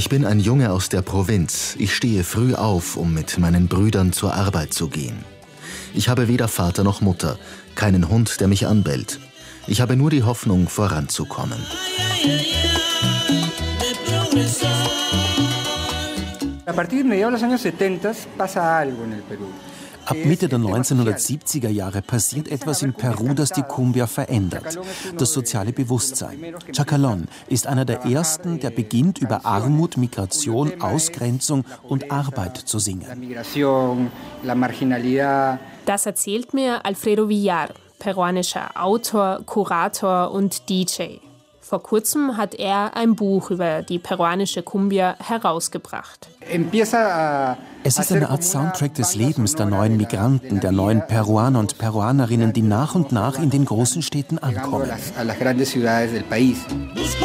Ich bin ein Junge aus der Provinz. Ich stehe früh auf, um mit meinen Brüdern zur Arbeit zu gehen. Ich habe weder Vater noch Mutter, keinen Hund, der mich anbellt. Ich habe nur die Hoffnung, voranzukommen. Ab Mitte der 1970er Jahre passiert etwas in Peru, das die Cumbia verändert. Das soziale Bewusstsein. Chacalón ist einer der ersten, der beginnt, über Armut, Migration, Ausgrenzung und Arbeit zu singen. Das erzählt mir Alfredo Villar, peruanischer Autor, Kurator und DJ. Vor kurzem hat er ein Buch über die peruanische Cumbia herausgebracht. Es ist eine Art Soundtrack des Lebens der neuen Migranten, der neuen Peruaner und Peruanerinnen, die nach und nach in den großen Städten ankommen.